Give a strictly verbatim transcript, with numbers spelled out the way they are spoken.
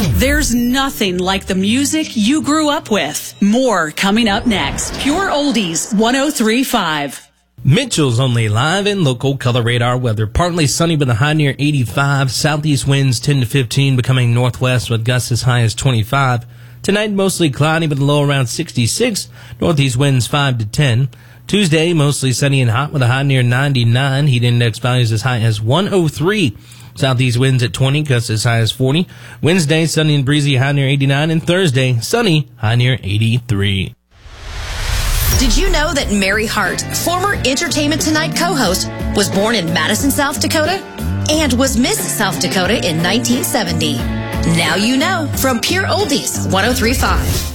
There's nothing like the music you grew up with. More coming up next. Pure Oldies one oh three point five. Mitchell's only live and local color radar weather. Partly sunny with a high near eighty-five. Southeast winds ten to fifteen, becoming northwest with gusts as high as twenty-five. Tonight, mostly cloudy with a low around sixty-six. Northeast winds five to ten. Tuesday, mostly sunny and hot with a high near ninety-nine. Heat index values as high as one oh three. Southeast winds at twenty, gusts as high as forty. Wednesday, sunny and breezy, high near eighty-nine. And Thursday, sunny, high near eighty-three. Did you know that Mary Hart, former Entertainment Tonight co-host, was born in Madison, South Dakota, and was Miss South Dakota in nineteen seventy? Now you know from Pure Oldies one oh three point five.